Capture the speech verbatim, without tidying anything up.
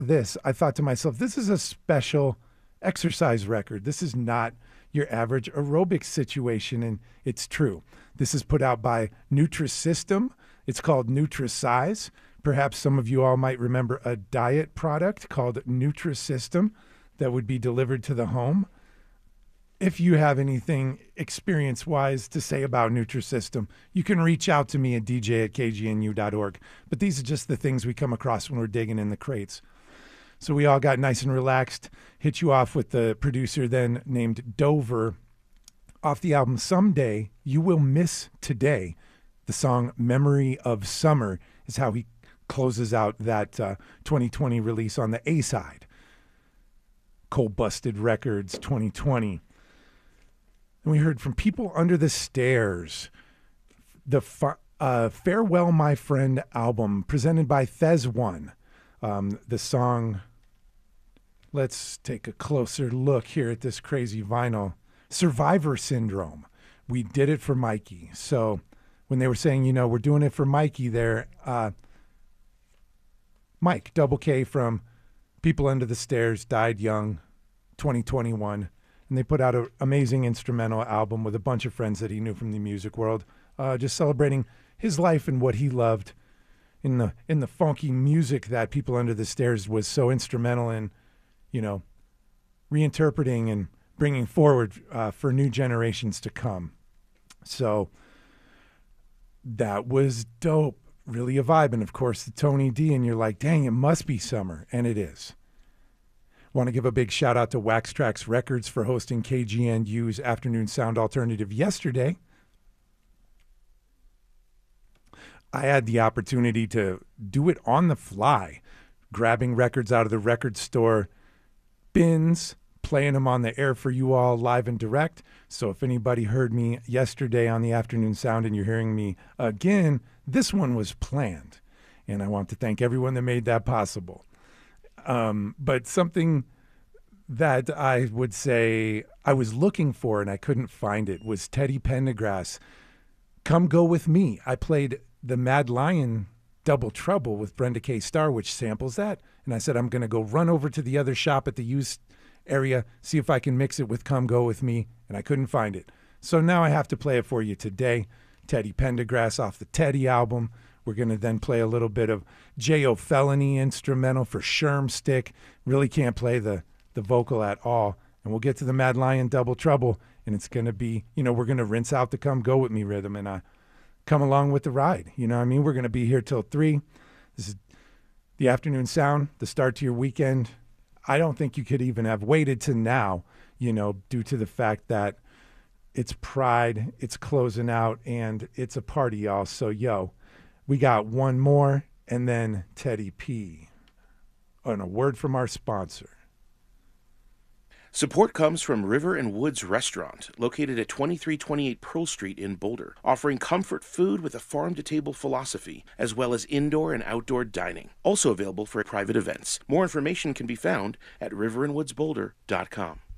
this, I thought to myself, this is a special exercise record. This is not your average aerobics situation, and it's true. This is put out by Nutrisystem. It's called Nutrisize. Perhaps some of you all might remember a diet product called Nutrisystem that would be delivered to the home. If you have anything experience-wise to say about Nutrisystem, you can reach out to me at d j at k g n u dot org. But these are just the things we come across when we're digging in the crates. So we all got nice and relaxed, hit you off with the producer then named Dover off the album Someday You Will Miss Today. The song Memory of Summer is how he closes out that uh, twenty twenty release on the A side. Cold Busted Records twenty twenty. And we heard from People Under the Stairs, the fa- uh, Farewell My Friend album presented by Thez One. Um, the song, let's take a closer look here at this crazy vinyl. Survivor Syndrome. We did it for Mikey. So when they were saying, you know, we're doing it for Mikey there, uh, Mike, double K from People Under the Stairs, died young, twenty twenty-one. And they put out an amazing instrumental album with a bunch of friends that he knew from the music world, uh, just celebrating his life and what he loved in the in the funky music that People Under the Stairs was so instrumental in, you know, reinterpreting and bringing forward uh, for new generations to come. So that was dope. Really a vibe. And of course, the Tony D, and you're like, dang, it must be summer. And it is. Want to give a big shout out to Wax Trax Records for hosting K G N U's Afternoon Sound Alternative yesterday. I had the opportunity to do it on the fly, grabbing records out of the record store bins, playing them on the air for you all live and direct. So if anybody heard me yesterday on the Afternoon Sound and you're hearing me again, this one was planned. And I want to thank everyone that made that possible. Um, but something that I would say I was looking for and I couldn't find it was Teddy Pendergrass, Come Go With Me. I played the Mad Lion Double Trouble with Brenda K. Starr, which samples that. And I said, I'm going to go run over to the other shop at the used area, see if I can mix it with Come Go With Me. And I couldn't find it. So now I have to play it for you today. Teddy Pendergrass off the Teddy album. We're going to then play a little bit of J O Felony instrumental for Sherm Stick. Really can't play the, the vocal at all. And we'll get to the Mad Lion Double Trouble. And it's going to be, you know, we're going to rinse out the Come Go With Me rhythm and uh, come along with the ride. You know what I mean? We're going to be here till three. This is the Afternoon Sound, the start to your weekend. I don't think you could even have waited to now, you know, due to the fact that it's Pride, it's closing out, and it's a party, y'all. So, yo. We got one more, and then Teddy P. And a word from our sponsor. Support comes from River and Woods Restaurant, located at twenty-three twenty-eight Pearl Street in Boulder, offering comfort food with a farm-to-table philosophy, as well as indoor and outdoor dining. Also available for private events. More information can be found at river and woods boulder dot com.